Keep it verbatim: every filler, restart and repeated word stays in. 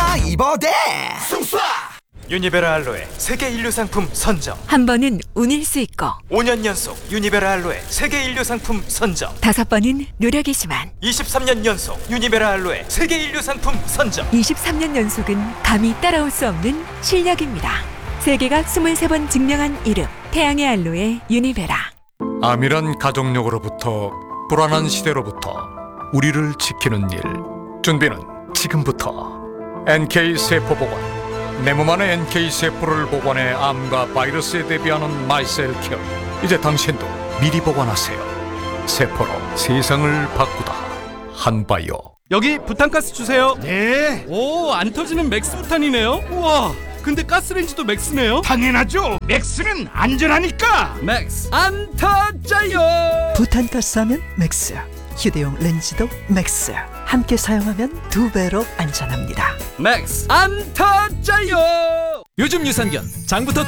이버대 유니베라 알로에 세계 인류 상품 선정. 한 번은 운일 수 있고 오 년 연속 유니베라 알로에 세계 인류 상품 선정. 다섯 번은 노력이지만 이십삼 년 연속 유니베라 알로에 세계 인류 상품 선정. 이십삼 년 연속은 감히 따라올 수 없는 실력입니다. 세계가 이십삼 번 증명한 이름, 태양의 알로에 유니베라. 암이란 가족력으로부터 불안한 시대로부터 우리를 지키는 일. 준비는 지금부터. 엔케이 세포보관. 내 몸 안의 엔케이 세포를 보관해 암과 바이러스에 대비하는 마이셀케어. 이제 당신도 미리 보관하세요. 세포로 세상을 바꾸다. 한바이오. 여기 부탄가스 주세요. 네 오, 안 터지는 맥스 부탄이네요. 우와, 근데 가스레인지도 맥스네요. 당연하죠. 맥스는 안전하니까. 맥스 안 터져요. 부탄가스 하면 맥스, 휴대용 렌즈도 맥스. 함께 사용하면 두 배로 안전합니다. 맥스 안 터져요. 요즘 유산균 장부터